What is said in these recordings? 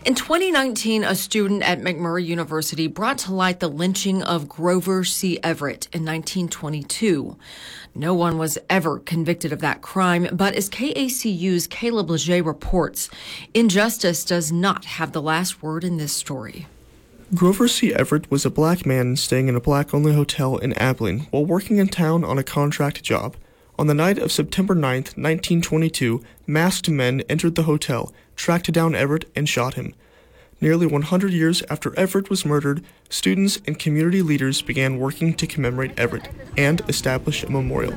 In 2019, a student at McMurry University brought to light the lynching of Grover C. Everett in 1922. No one was ever convicted of that crime, but as KACU's Caleb Leger reports, injustice does not have the last word in this story. Grover C. Everett was a black man staying in a black-only hotel in Abilene while working in town on a contract job. On the night of September 9, 1922, masked men entered the hotel, tracked down Everett, and shot him. Nearly 100 years after Everett was murdered, students and community leaders began working to commemorate Everett and establish a memorial.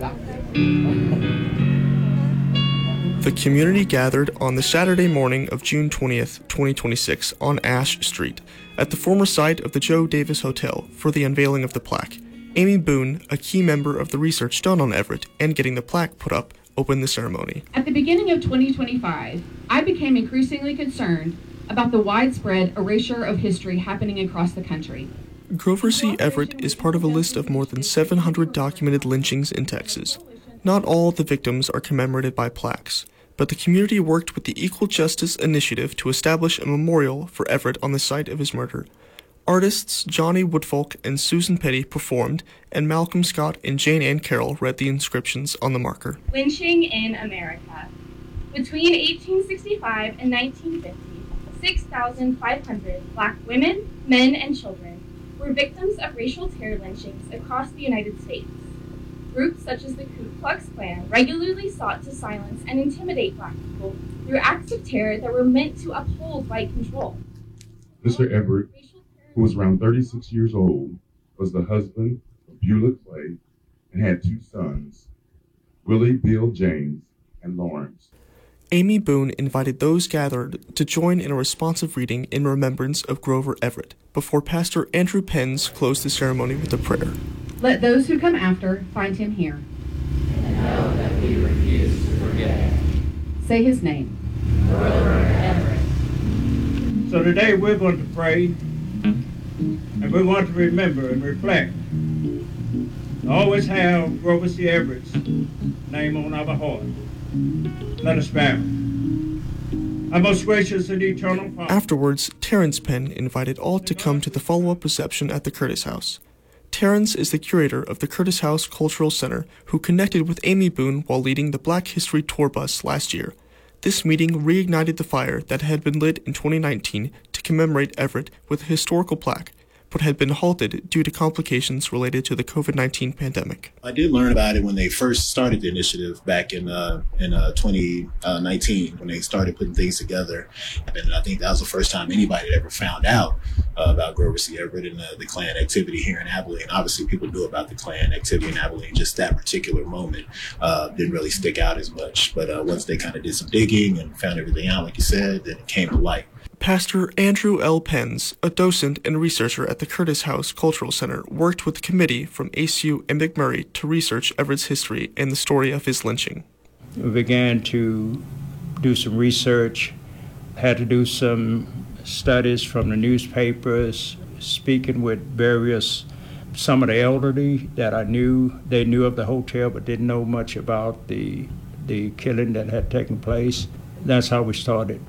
The community gathered on the Saturday morning of June 20th, 2026 on Ash Street at the former site of the Joe Davis Hotel for the unveiling of the plaque. Amy Boone, a key member of the research done on Everett and getting the plaque put up, opened the ceremony. At the beginning of 2025, I became increasingly concerned about the widespread erasure of history happening across the country. Grover C. Everett is part of a list of more than 700 documented lynchings in Texas. Not all the victims are commemorated by plaques, but the community worked with the Equal Justice Initiative to establish a memorial for Everett on the site of his murder. Artists Johnny Woodfolk and Susan Petty performed, and Malcolm Scott and Jane Ann Carroll read the inscriptions on the marker. Lynching in America. Between 1865 and 1950, 6,500 black women, men, and children were victims of racial terror lynchings across the United States. Groups such as the Ku Klux Klan regularly sought to silence and intimidate black people through acts of terror that were meant to uphold white control. Mr. Everett, who was around 36 years old, was the husband of Beulah Clay and had two sons, Willie Bill James and Lawrence. Amy Boone invited those gathered to join in a responsive reading in remembrance of Grover Everett before Pastor Andrew Penns closed the ceremony with a prayer. Let those who come after find him here. And know that we refuse to forget. Say his name. Grover Everett. So today we're going to pray, and we want to remember and reflect. Always have Grover C. Everett's name on our heart. Let us bow. Our most gracious and eternal Father. Afterwards, Terrence Penn invited all to come to the follow-up reception at the Curtis House. Terrence is the curator of the Curtis House Cultural Center, who connected with Amy Boone while leading the Black History Tour bus last year. This meeting reignited the fire that had been lit in 2019 to commemorate Everett with a historical plaque, but had been halted due to complications related to the COVID-19 pandemic. I did learn about it when they first started the initiative back in 2019, when they started putting things together. And I think that was the first time anybody had ever found out about Grover C. Everett and the Klan activity here in Abilene. Obviously, people knew about the Klan activity in Abilene. Just that particular moment didn't really stick out as much. But once they kind of did some digging and found everything out, like you said, then it came to light. Pastor Andrew L. Penns, a docent and researcher at the Curtis House Cultural Center, worked with a committee from ACU and McMurry to research Everett's history and the story of his lynching. We began to do some research, had to do some studies from the newspapers, speaking with some of the elderly that I knew. They knew of the hotel but didn't know much about the killing that had taken place. That's how we started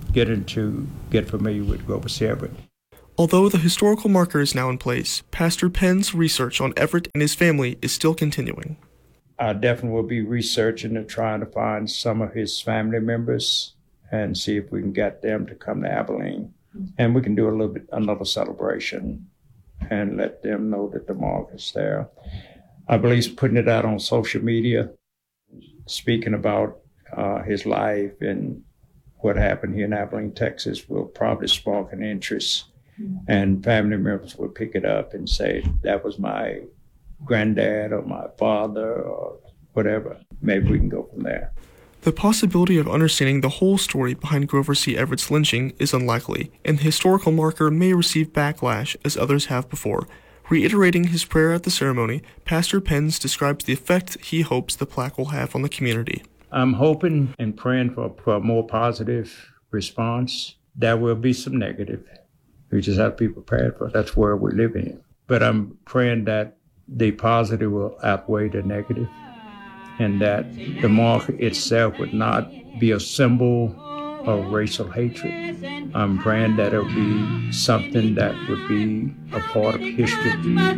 get familiar with Grover C. Everett. Although the historical marker is now in place, Pastor Penn's research on Everett and his family is still continuing. I definitely will be researching and trying to find some of his family members and see if we can get them to come to Abilene. And we can do another celebration and let them know that the mark is there. I believe putting it out on social media, speaking about his life and what happened here in Abilene, Texas, will probably spark an interest, and family members will pick it up and say, that was my granddad or my father or whatever. Maybe we can go from there. The possibility of understanding the whole story behind Grover C. Everett's lynching is unlikely, and the historical marker may receive backlash as others have before. Reiterating his prayer at the ceremony, Pastor Penns describes the effect he hopes the plaque will have on the community. I'm hoping and praying for a more positive response. There will be some negative. We just have to be prepared for it. That's where we live in. But I'm praying that the positive will outweigh the negative, and that the mark itself would not be a symbol of racial hatred. I'm praying that it'll be something that would be a part of history.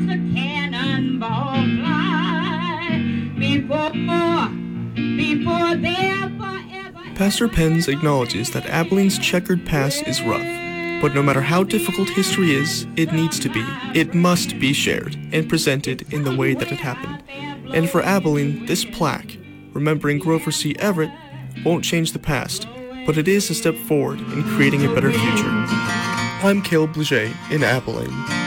Pastor Penns acknowledges that Abilene's checkered past is rough, but no matter how difficult history is, it needs to be, it must be shared and presented in the way that it happened. And for Abilene, this plaque, remembering Grover C. Everett, won't change the past, but it is a step forward in creating a better future. I'm Caleb Leger in Abilene.